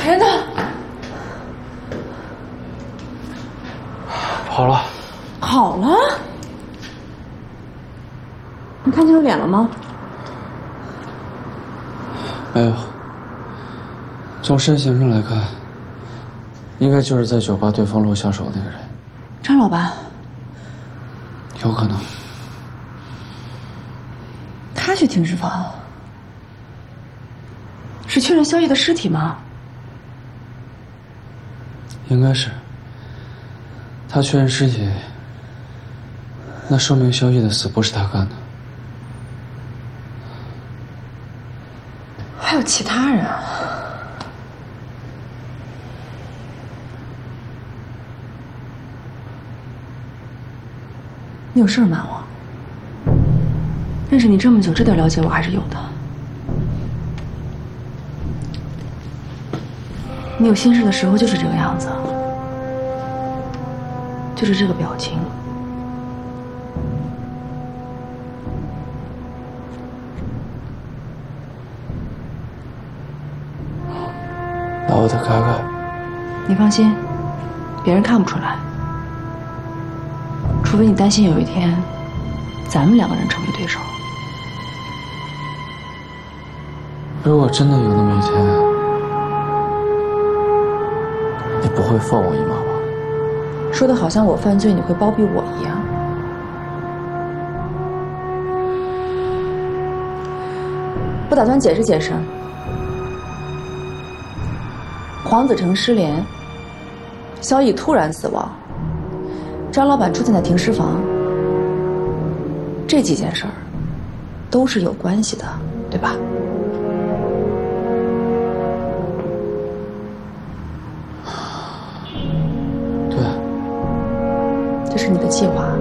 天哪！ 好了。 好了？你看清楚脸了吗？ 没有。从身形上来看，应该就是在酒吧对方落下手的那个人。 张老板。 有可能。 他去停尸房，是确认萧逸的尸体吗？ 应该是。他确认尸体，那说明萧逸的死不是他干的。 还有其他人啊？你有事瞒我？认识你这么久，这点了解我还是有的。你有心事的时候就是这个样子，就是这个表情。 把我的开开。 你放心，别人看不出来，除非你担心有一天咱们两个人成为对手。 如果真的有那么一天，你不会放我一马吧？ 说的好像我犯罪你会包庇我一样。不打算解释解释。黄子成失联，萧逸突然死亡，张老板出现在停尸房，这几件事儿都是有关系的，对吧？ 对。 这是你的计划。